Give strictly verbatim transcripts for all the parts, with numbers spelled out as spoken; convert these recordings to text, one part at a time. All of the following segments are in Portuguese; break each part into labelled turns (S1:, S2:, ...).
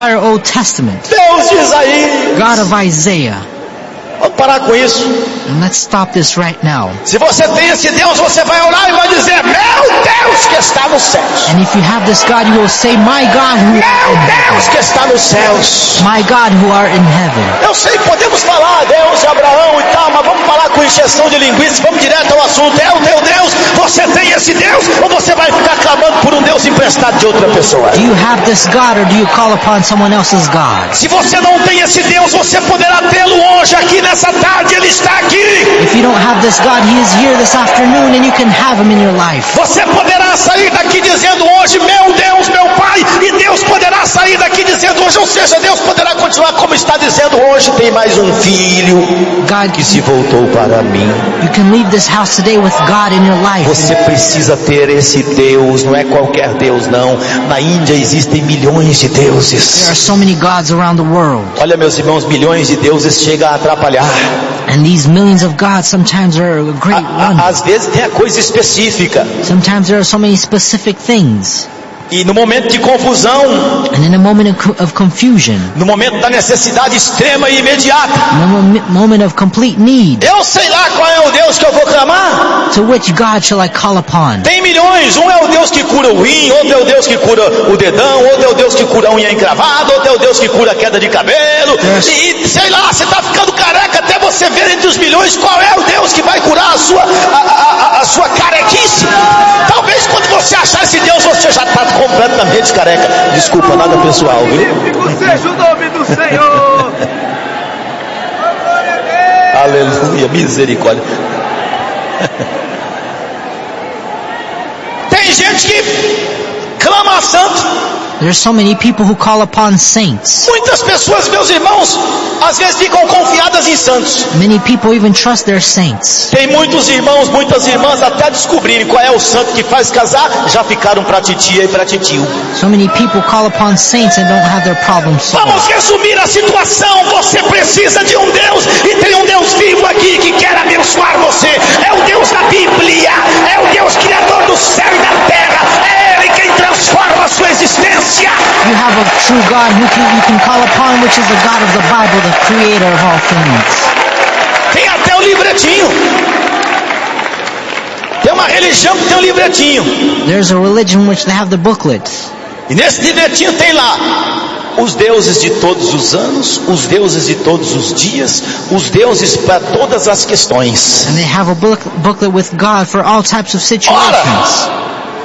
S1: Old Testament.
S2: Deus de Isaías.
S1: God of Isaiah.
S2: Vamos parar com isso.
S1: And let's stop this right now.
S2: Se você tem esse Deus, você vai orar e vai dizer: meu Deus que está nos céus.
S1: And if you have this God, you will say, my God who
S2: Meu Deus que está nos céus.
S1: My God who art in heaven.
S2: Eu sei que podemos falar Deus de Abraão e tal, mas vamos falar com injeção de linguiça, vamos direto ao assunto. É o teu Deus? Você tem esse Deus? Ou você vai ficar clamando por um Deus emprestado de outra pessoa?
S1: Do you have this God or do you call upon someone else's God?
S2: Se você não tem esse Deus, você poderá tê-lo hoje aqui nessa tarde, ele está aqui.
S1: If you don't have this God, he is here this afternoon and you can have him in your life.
S2: Você poderá sair daqui dizendo hoje, meu Deus, meu Pai, e Deus poderá sair daqui dizendo hoje, ou seja, Deus poderá continuar como está dizendo hoje, tem mais um filho
S1: God,
S2: que se voltou para mim.
S1: You can leave this house today with God in your life.
S2: Você precisa ter esse Deus, não é qualquer Deus não. Na Índia existem milhões de deuses.
S1: There are so many gods around the world.
S2: Olha, meus irmãos, milhões de deuses chega a atrapalhar.
S1: And these millions of gods sometimes are a great wonder.
S2: Às vezes tem a coisa específica.
S1: Sometimes there are so many specific things.
S2: E no momento de confusão,
S1: and in a moment of, of confusion,
S2: no momento da necessidade extrema e imediata,
S1: in a moment of complete need,
S2: eu sei lá qual é o Deus que eu vou clamar.
S1: To which God shall I call upon?
S2: Tem milhões. Um é o Deus que cura o rim, outro é o Deus que cura o dedão, outro é o Deus que cura a unha encravada, outro é o Deus que cura a queda de cabelo. Yes. E sei lá, você está ficando careca até você ver entre os milhões qual é o Deus que vai curar a sua, a, a, a, a sua carequice. Talvez quando você achar esse Deus, você já está completamente careca. Desculpa, nada pessoal, viu?
S3: Seja o nome do Senhor.
S2: Aleluia, misericórdia. Tem gente que clama a santo.
S1: There's so many people who call upon saints.
S2: Muitas pessoas, meus irmãos, às vezes ficam confiadas em santos.
S1: Many people even trust their saints.
S2: Tem muitos irmãos, muitas irmãs até descobrirem qual é o santo que faz casar, já ficaram para titia e para titio.
S1: So many people call upon saints and don't have their problems solved.
S2: Vamos resumir a situação. Você precisa de um Deus e tem um Deus vivo aqui que quer abençoar você. É o Deus da Bíblia, é o Deus criador do céu e da terra. É Ele quem transforma a sua existência.
S1: You have a true God who can, you can call upon, which is the God of the Bible, the creator of all things.
S2: Tem até o livretinho. Tem uma religião que tem um livretinho.
S1: There's a religion which they have the booklets.
S2: E nesse livretinho tem lá os deuses de todos os anos, os deuses de todos os dias, os deuses para todas as questões.
S1: And they have a book, booklet with God for all types of situations.
S2: Ora,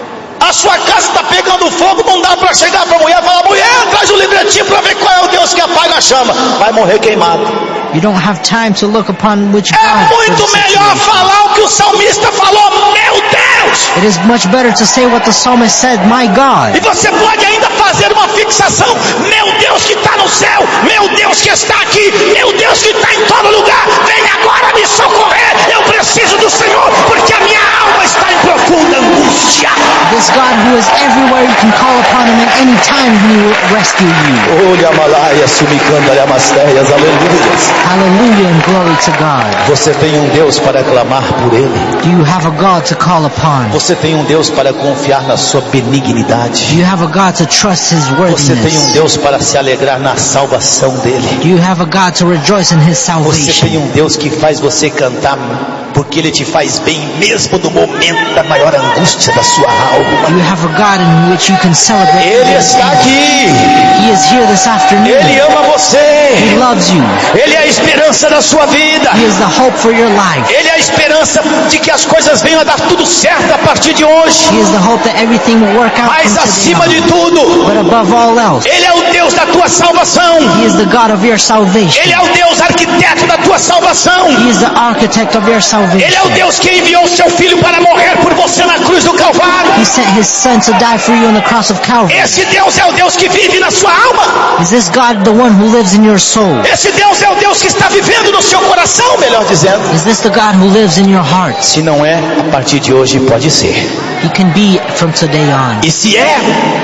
S2: a sua casa está pegando fogo, não dá para chegar para a mulher e falar: mulher, traz o livretinho para ver qual é o Deus que apaga a chama. Vai morrer queimado.
S1: You don't have time to look upon which God.
S2: É muito melhor falar o que o salmista falou: meu Deus.
S1: It is much better to say what the psalmist said, my God.
S2: E você pode ainda fazer uma fixação: meu Deus que está no céu, meu Deus que está aqui, meu Deus que está em todo lugar, vem agora me socorrer. Eu preciso do Senhor, porque a minha alma está em profunda angústia.
S1: This God who is everywhere, you can call upon him at any time and he will rescue you.
S2: Olha a Malaya, sumicanda, alhamasteias, aleluia.
S1: Hallelujah and glory to God.
S2: Você tem um Deus para clamar por Ele.
S1: Do you have a God to call upon?
S2: Você tem um Deus para confiar na sua benignidade.
S1: Do you have a God to trust His worthiness?
S2: Você tem um Deus para se alegrar na salvação dele.
S1: Do you have a God to rejoice in His salvation?
S2: Você tem um Deus que faz você cantar porque Ele te faz bem mesmo no momento da maior angústia da sua alma.
S1: Do you have a God in which you can celebrate?
S2: Ele está aqui.
S1: He is here this afternoon.
S2: Ele ama você.
S1: He loves you.
S2: Ele é a esperança da sua vida.
S1: He is the hope for your life.
S2: Ele é a esperança de que as coisas venham a dar tudo certo a partir de hoje.
S1: He is the hope that everything will work out.
S2: Mas acima de tudo,
S1: but above all else,
S2: Ele é o Deus da tua salvação.
S1: He is the God of your salvation.
S2: Ele é o Deus arquiteto da tua salvação.
S1: He is the architect of your salvation.
S2: Ele é o Deus que enviou o seu filho para morrer por você na cruz do Calvário.
S1: He sent His Son to die for you on the cross of Calvary.
S2: Esse Deus é o Deus que vive na sua alma.
S1: Is this God the one who lives in your soul?
S2: Esse Deus é o Deus que está vivendo no seu coração, melhor dizendo.
S1: Is this the God who lives in your heart?
S2: Se não é, a partir de hoje pode ser.
S1: He can be from today on.
S2: E se é,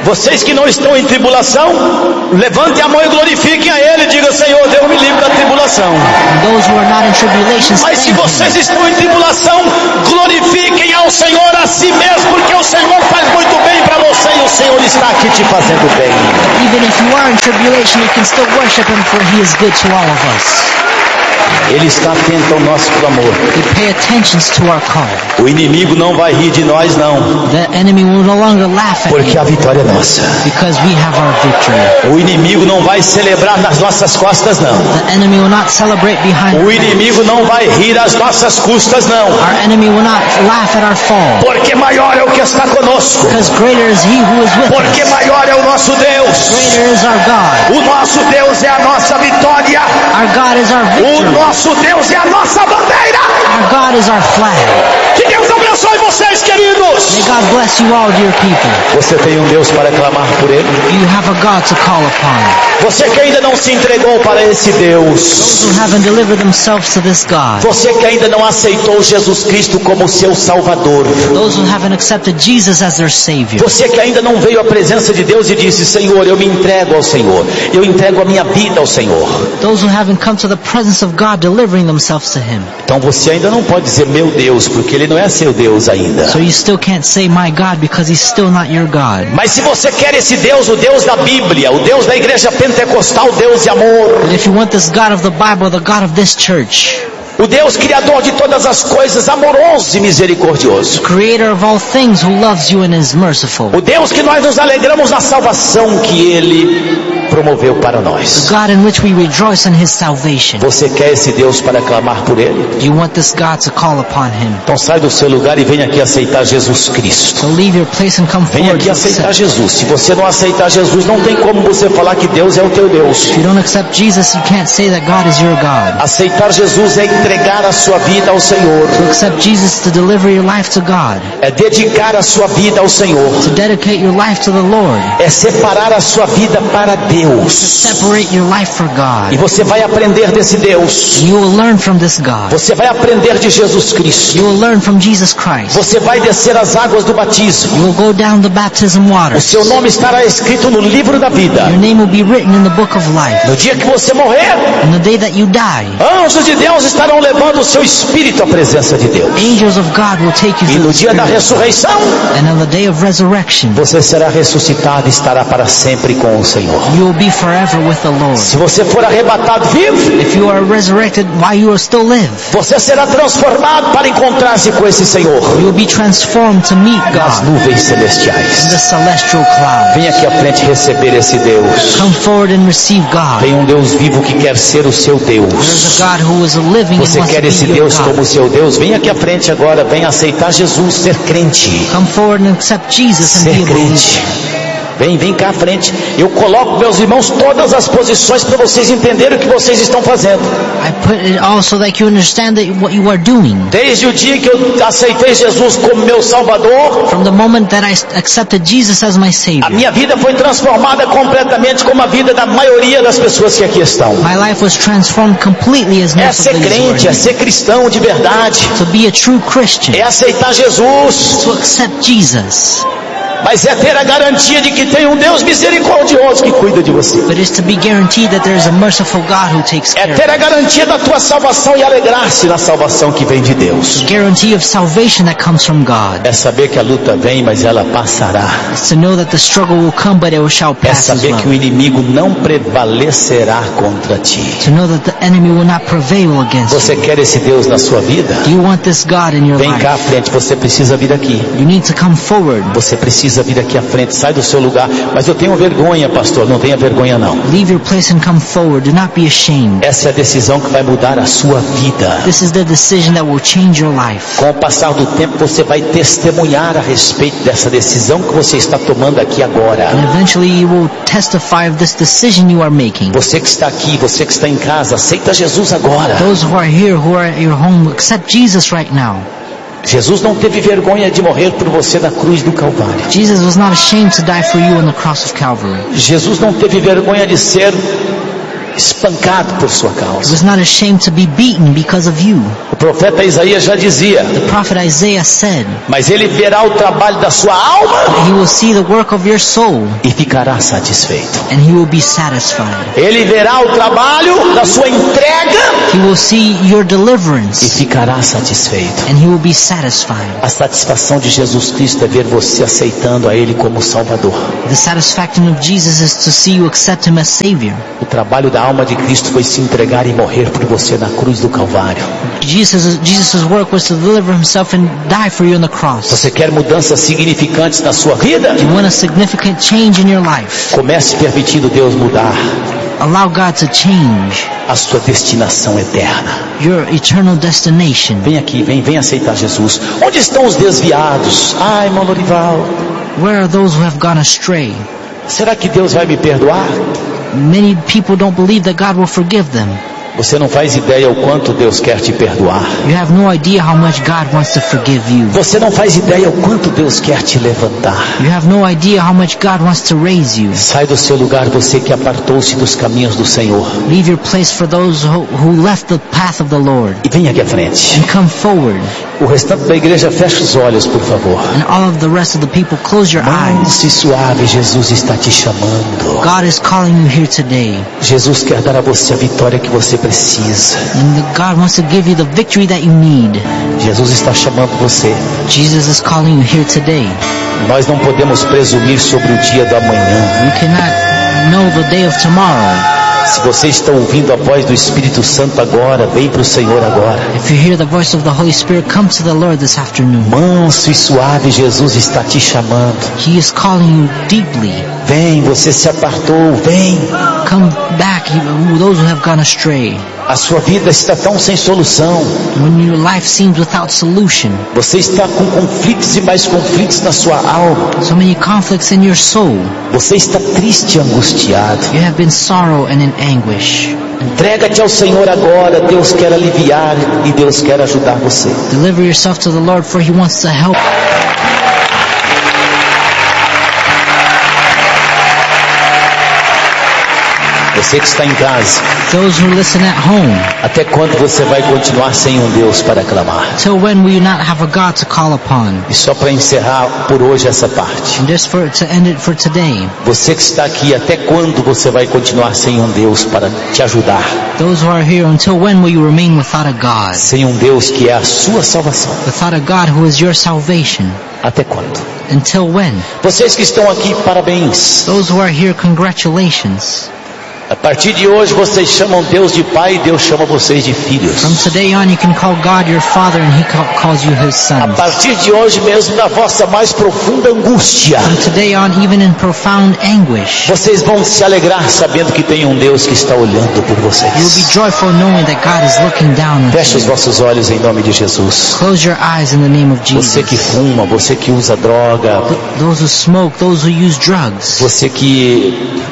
S2: Vocês que não estão em tribulação, levantem a mão e glorifiquem a Ele. Diga: Senhor, Deus me livre da tribulação.
S1: And those who are not in tribulation,
S2: Mas se
S1: thank
S2: vocês
S1: Him.
S2: estão em tribulação, glorifiquem ao Senhor a si mesmo, porque o Senhor faz muito bem para você e o Senhor está aqui te fazendo bem.
S1: Even if you are in tribulation, you can still worship Him, for He is good to all of us.
S2: Ele está atento ao nosso clamor.
S1: He pay attention to our call.
S2: O inimigo não vai rir de nós, não,
S1: The enemy will no longer laugh at
S2: porque
S1: you,
S2: a vitória é nossa.
S1: because we have our victory.
S2: O inimigo não vai celebrar nas nossas costas, não.
S1: The enemy will not celebrate behind
S2: O
S1: our back.
S2: inimigo não vai rir às nossas custas, não,
S1: Our enemy will not laugh at our fall,
S2: porque maior é o que está conosco,
S1: because greater is He who is with
S2: porque
S1: us.
S2: maior é o nosso Deus.
S1: Greater is our God.
S2: O nosso Deus é a nossa vitória.
S1: Our God is our
S2: O
S1: victory.
S2: nosso Deus é a nossa bandeira.
S1: Our God is our flag.
S2: Que Deus abençoe vocês, queridos.
S1: May God bless you all, dear people.
S2: Você tem um Deus para clamar por Ele?
S1: You have a God to call upon.
S2: Você que ainda não se entregou para esse Deus?
S1: Those who haven't delivered themselves to this God.
S2: Você que ainda não aceitou Jesus Cristo como seu Salvador?
S1: Those who haven't accepted Jesus as their Savior.
S2: Você que ainda não veio à presença de Deus e disse: Senhor, eu me entrego ao Senhor, eu entrego a minha vida ao Senhor.
S1: Those who haven't come to the presence of God, delivering themselves to Him.
S2: Então você ainda não pode dizer meu Deus, porque Ele não é seu Deus ainda.
S1: So you still can't say my God, because He's still not your God.
S2: Mas se você quer esse Deus, o Deus da Bíblia, o Deus da igreja pentecostal, Deus de amor,
S1: But if you want this God of the Bible, the God of this church,
S2: o Deus criador de todas as coisas, amoroso e misericordioso,
S1: Creator of all things, who loves you and is merciful,
S2: o Deus que nós nos alegramos na salvação que Ele promoveu para
S1: the
S2: nós.
S1: God in which we rejoice in His salvation.
S2: Você quer esse Deus para clamar por Ele?
S1: Do you want this God to call upon Him?
S2: Então sai do seu lugar e venha aqui aceitar Jesus Cristo.
S1: So leave your place and come
S2: Venha
S1: forward
S2: aqui
S1: to
S2: aceitar
S1: accept.
S2: Jesus. Se você não aceitar Jesus, não tem como você falar que Deus é o teu Deus.
S1: If you don't accept Jesus, you can't say that God is your God.
S2: Aceitar Jesus é entregar a sua vida ao Senhor.
S1: To accept Jesus to deliver your life to God,
S2: É dedicar a sua vida ao Senhor.
S1: to dedicate your life to the Lord,
S2: É separar a sua vida para Deus.
S1: separate your life for
S2: E
S1: God.
S2: você vai aprender desse Deus.
S1: You will learn from this God.
S2: Você vai aprender de Jesus Cristo.
S1: You will learn from Jesus Christ.
S2: Você vai descer as águas do batismo.
S1: You will go down the baptism
S2: O
S1: waters.
S2: seu nome estará escrito no livro da vida.
S1: Your name will be written in the book of life.
S2: No dia que você morrer,
S1: And the day that you die,
S2: anjos de Deus estarão levando o seu espírito à presença de Deus.
S1: angels of God will take you
S2: E
S1: to
S2: no
S1: the
S2: dia da
S1: Spirit.
S2: ressurreição,
S1: And on the day of resurrection,
S2: você será ressuscitado e estará para sempre com o Senhor.
S1: you will be forever with the Lord.
S2: Se você for arrebatado vivo,
S1: If you are resurrected while you are still live,
S2: você será transformado para encontrar-se com esse Senhor
S1: you will be transformed to meet
S2: nas
S1: God
S2: nuvens
S1: in the
S2: celestiais.
S1: celestial cloud.
S2: Venha aqui à frente receber esse Deus.
S1: Come forward and receive God.
S2: Tem um Deus vivo que quer ser o seu
S1: There's
S2: Deus.
S1: a God who is living and
S2: Você
S1: wants to
S2: quer esse
S1: be your
S2: Deus
S1: God.
S2: como seu Deus? Venha aqui à frente agora, venha aceitar Jesus, ser crente.
S1: Come forward and accept Jesus and
S2: Ser
S1: be a believer.
S2: crente. Vem, vem cá à frente. Eu coloco, meus irmãos, todas as posições para vocês entenderem o que vocês estão fazendo.
S1: I put it all so that you understand that what you are doing.
S2: Desde o dia que eu aceitei Jesus como meu Salvador,
S1: From the moment that I accepted Jesus as my
S2: a
S1: Savior,
S2: minha vida foi transformada completamente como a vida da maioria das pessoas que aqui estão.
S1: my life was transformed completely as
S2: É
S1: most
S2: ser
S1: of these
S2: crente, é
S1: were.
S2: ser cristão de verdade.
S1: To be a true Christian,
S2: É aceitar Jesus,
S1: to accept Jesus,
S2: mas é ter a garantia de que tem um Deus misericordioso que cuida de você.
S1: but it's to be guaranteed that there is a merciful God who takes
S2: É
S1: care
S2: ter
S1: of
S2: a garantia da tua salvação e alegrar-se na salvação que vem de Deus.
S1: you. Guarantee of salvation that comes from God.
S2: É saber que a luta vem, mas ela passará.
S1: It's to know that the struggle will come, but it shall
S2: É
S1: pass as
S2: saber que o
S1: well.
S2: inimigo não prevalecerá contra ti.
S1: To know that the enemy will not prevail against
S2: Você
S1: you.
S2: quer esse Deus na sua vida?
S1: Do you want this God in your
S2: Vem cá à
S1: life?
S2: frente, você precisa vir aqui.
S1: You need to come forward.
S2: Você precisa vir aqui à frente, sai do seu lugar. Mas eu tenho vergonha, pastor. Não tenha vergonha não.
S1: Leave your place and come forward. Do not be ashamed.
S2: Essa é a decisão que vai mudar a sua vida.
S1: This is the decision that will change your life.
S2: Com o passar do tempo, você vai testemunhar a respeito dessa decisão que você está tomando aqui agora.
S1: And eventually you will testify of this decision you are making.
S2: Você que está aqui, você que está em casa, aceita Jesus agora.
S1: Those who are here, who are at your home, accept Jesus right now.
S2: Jesus não teve vergonha de morrer por você na cruz do Calvário.
S1: Jesus was not ashamed to die for you on the cross of Calvary.
S2: Jesus não teve vergonha de ser espancado por sua
S1: He
S2: causa.
S1: was not ashamed to be beaten because of you.
S2: O profeta Isaías já dizia:
S1: The prophet Isaiah said,
S2: mas ele verá o trabalho da sua alma
S1: he will see the work of your soul
S2: e ficará satisfeito.
S1: and he will be satisfied.
S2: Ele verá o trabalho da sua entrega
S1: He will see your
S2: e
S1: deliverance
S2: ficará satisfeito.
S1: and he will be satisfied.
S2: A satisfação de Jesus Cristo é ver você aceitando a Ele como Salvador.
S1: The satisfaction of Jesus is to see you accept him as Savior.
S2: O trabalho da alma de Cristo foi se entregar e morrer por você na cruz do Calvário.
S1: Jesus' Jesus' work was to deliver himself and die for you on the cross.
S2: Você quer mudanças significantes na sua vida?
S1: You want a significant change in your life?
S2: Comece permitindo Deus mudar
S1: Allow God to change
S2: a sua destinação eterna.
S1: your eternal destination.
S2: Vem aqui, vem, vem aceitar Jesus. Onde estão os desviados? Ai, irmão Lorival,
S1: Where are those who have gone astray?
S2: será que Deus vai me perdoar?
S1: Many people don't believe that God will forgive them.
S2: Você não faz ideia o quanto Deus quer te perdoar.
S1: You have no idea how much God wants to forgive you.
S2: Você não faz ideia o quanto Deus quer te levantar.
S1: You have no idea how much God wants to raise you.
S2: Sai do seu lugar, você que apartou-se dos caminhos do Senhor.
S1: Leave your place for those who, who left the path of the Lord.
S2: E vem aqui à frente.
S1: And come forward.
S2: O restante da igreja, fecha os olhos, por favor.
S1: And all of the rest of the people, close your eyes.
S2: Manso e suave, Jesus está te chamando.
S1: God is calling you here today.
S2: Jesus quer dar a você a vitória que você precisa.
S1: And the God wants to give you the victory that you need.
S2: Jesus está chamando você.
S1: Jesus is calling you here today.
S2: Nós não podemos presumir sobre o dia da manhã.
S1: You cannot know the day of tomorrow.
S2: Se você está ouvindo a voz do Espírito Santo agora, vem para o Senhor agora.
S1: If you hear the voice of the Holy Spirit, come to the Lord this afternoon.
S2: Manso e suave, Jesus está te chamando.
S1: He is calling you deeply.
S2: Vem, você se apartou, vem.
S1: Come back, you- those who have gone astray.
S2: A sua vida está tão sem solução.
S1: When your life seems without solution,
S2: Você está com conflitos e mais conflitos na sua alma.
S1: so many conflicts in your soul,
S2: Você está triste e angustiado.
S1: you have been sorrow and in anguish.
S2: Entrega-te ao Senhor agora. Deus quer aliviar e Deus quer ajudar você.
S1: Deliver yourself to the Lord, for He wants to help.
S2: Você que está em casa,
S1: Those who listen at home,
S2: até quando você vai continuar sem um Deus para clamar?
S1: till when will you not have a God to call upon?
S2: E só para encerrar por hoje essa parte.
S1: And just for to end it for today,
S2: Você que está aqui, até quando você vai continuar sem um Deus para te ajudar?
S1: those who are here, until when will you remain without a God?
S2: Sem um Deus que é a sua salvação.
S1: Without a God who is your salvation?
S2: Até quando?
S1: Until when?
S2: Vocês que estão aqui, parabéns.
S1: Those who are here, congratulations.
S2: A partir de hoje vocês chamam Deus de Pai e Deus chama vocês de filhos.
S1: From today on, you can call God your Father and He ca- calls you His
S2: A
S1: Son.
S2: partir de hoje mesmo, na vossa mais profunda angústia,
S1: From today on, even in profound anguish,
S2: vocês vão se alegrar sabendo que tem um Deus que está olhando por
S1: you'll be
S2: vocês.
S1: joyful knowing that God is looking down at
S2: Feche os
S1: you.
S2: vossos olhos em nome de Jesus.
S1: Close your eyes in the name of
S2: Você que
S1: Jesus.
S2: fuma, você que usa droga,
S1: Th- Those who smoke, those who use drugs,
S2: você que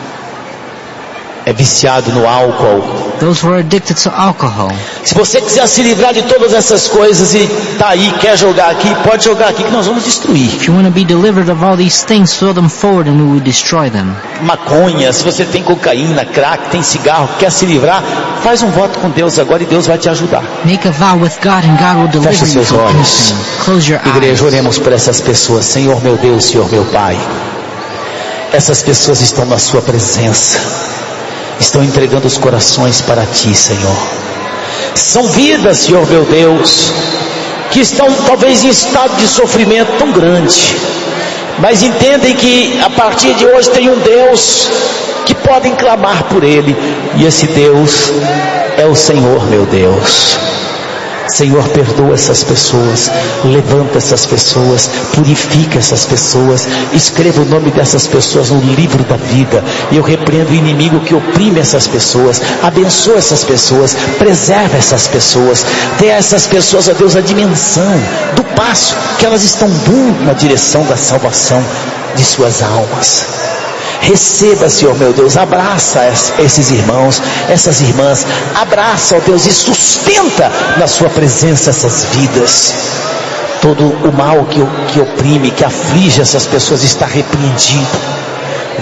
S2: é viciado no álcool.
S1: those who are addicted to alcohol.
S2: Se você quiser se livrar de todas essas coisas e tá aí, quer jogar aqui, pode jogar aqui que nós vamos destruir.
S1: If you want to be delivered of all these things, throw them forward and we will destroy them.
S2: Maconha, se você tem cocaína, crack, tem cigarro, quer se livrar, faz um voto com Deus agora e Deus vai te ajudar.
S1: Make a vow with God and God will deliver
S2: Feche
S1: you
S2: seus
S1: from
S2: olhos.
S1: anything. Close your
S2: Igreja,
S1: eyes.
S2: oremos por essas pessoas. Senhor meu Deus, Senhor meu Pai. Essas pessoas estão na sua presença. Estão entregando os corações para Ti, Senhor. São vidas, Senhor meu Deus, que estão talvez em estado de sofrimento tão grande, mas entendem que a partir de hoje tem um Deus que podem clamar por Ele, e esse Deus é o Senhor meu Deus. Senhor, perdoa essas pessoas, levanta essas pessoas, purifica essas pessoas, escreva o nome dessas pessoas no livro da vida. E eu repreendo o inimigo que oprime essas pessoas, abençoa essas pessoas, preserva essas pessoas, dê a essas pessoas, ó Deus, a dimensão do passo que elas estão dando na direção da salvação de suas almas. Receba, Senhor meu Deus, abraça esses irmãos, essas irmãs, abraça, ó Deus, e sustenta na sua presença essas vidas. Todo o mal que, que oprime, que aflige essas pessoas está repreendido.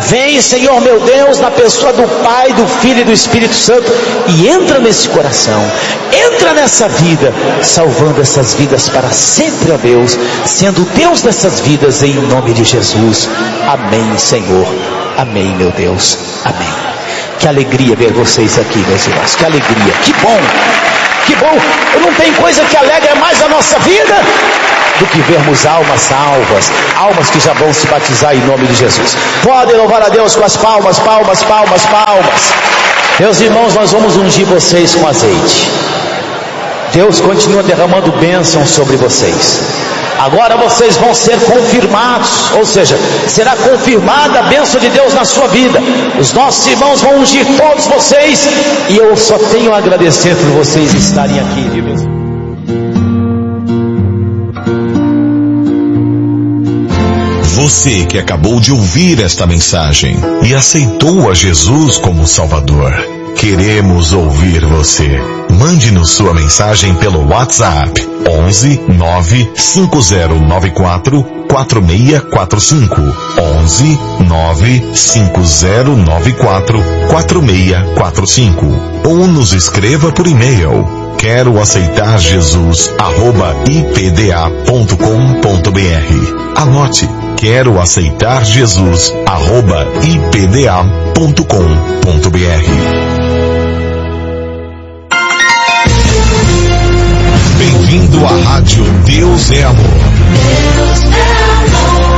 S2: Vem, Senhor meu Deus, na pessoa do Pai, do Filho e do Espírito Santo, e entra nesse coração, entra nessa vida, salvando essas vidas para sempre, ó Deus, sendo Deus dessas vidas, em nome de Jesus. Amém, Senhor. Amém, meu Deus. Amém. Que alegria ver vocês aqui, meus irmãos. Que alegria. Que bom. Que bom. Não tem coisa que alegra mais a nossa vida do que vermos almas salvas, almas que já vão se batizar em nome de Jesus. Podem louvar a Deus com as palmas, palmas, palmas, palmas. Meus irmãos, nós vamos ungir vocês com azeite. Deus continua derramando bênção sobre vocês. Agora vocês vão ser confirmados, ou seja, será confirmada a bênção de Deus na sua vida. Os nossos irmãos vão ungir todos vocês, e eu só tenho a agradecer por vocês estarem aqui, viu, meus irmãos?
S4: Você que acabou de ouvir esta mensagem e aceitou a Jesus como Salvador, queremos ouvir você. Mande-nos sua mensagem pelo WhatsApp onze nove cinco zero nove quatro quatro seis quatro cinco, onze nove cinco zero nove quatro quatro seis quatro cinco, ou nos escreva por e-mail quero aceitar Jesus arroba i p d a ponto com ponto b r. Anote, quero aceitar Jesus arroba i p d a ponto com ponto b r. Bem-vindo à Rádio Deus é Amor. Deus é amor.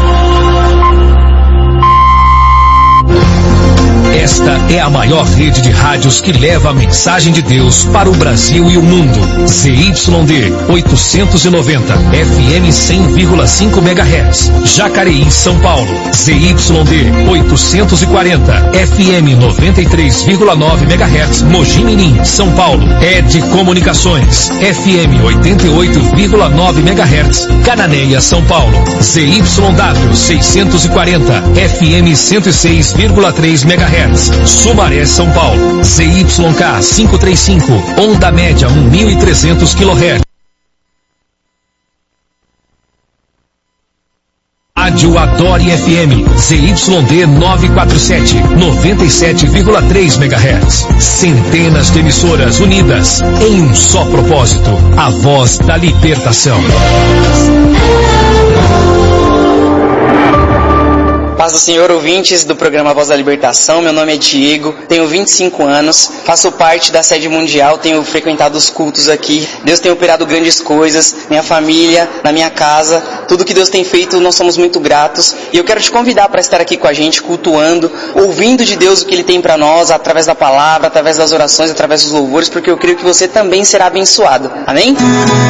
S4: Esta é a maior rede de rádios que leva a mensagem de Deus para o Brasil e o mundo. Z Y D oitocentos e noventa, F M cem vírgula cinco megahertz, Jacareí, São Paulo. Z Y D oitocentos e quarenta, F M noventa e três vírgula nove megahertz, Mogi Mirim, São Paulo. Ed Comunicações, F M oitenta e oito vírgula nove megahertz, Cananéia, São Paulo. Z Y W seiscentos e quarenta, F M cento e seis vírgula três megahertz, Sumaré, São Paulo. Z Y K quinhentos e trinta e cinco, onda média mil e trezentos quilohertz. Rádio Adore F M, Z Y D novecentos e quarenta e sete, noventa e sete vírgula três megahertz. Centenas de emissoras unidas em um só propósito, a voz da libertação.
S5: Paz do Senhor, ouvintes do programa Voz da Libertação. Meu nome é Diego, tenho vinte e cinco anos, faço parte da sede mundial, tenho frequentado os cultos aqui. Deus tem operado grandes coisas, minha família, na minha casa, tudo que Deus tem feito, nós somos muito gratos. E eu quero te convidar para estar aqui com a gente, cultuando, ouvindo de Deus o que Ele tem para nós, através da palavra, através das orações, através dos louvores, porque eu creio que você também será abençoado. Amém?